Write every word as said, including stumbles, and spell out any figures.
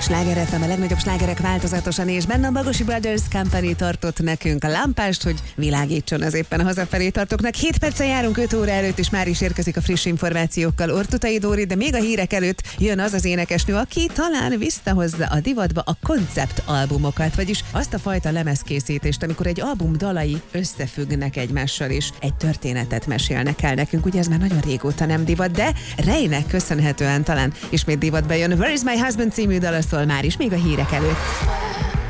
Sláger ef em, a legnagyobb slágerek változatosan, és benne a Bagosi Brothers Company tartott nekünk a lámpást, hogy világítson az éppen a hazafelé tartóknak. hét perccel járunk öt óra előtt, és már is érkezik a friss információkkal Ortutai Dóri, de még a hírek előtt jön az az énekesnő, aki talán visszahozza a divatba a konceptalbumokat, vagyis azt a fajta lemezkészítést, amikor egy album dalai összefüggnek egymással, és egy történetet mesélnek el nekünk. Ugye ez már nagyon régóta nem divat, de Raynek köszönhetően talán ismét divatba jön. Where is my husband című dala szól már is, még a hírek előtt.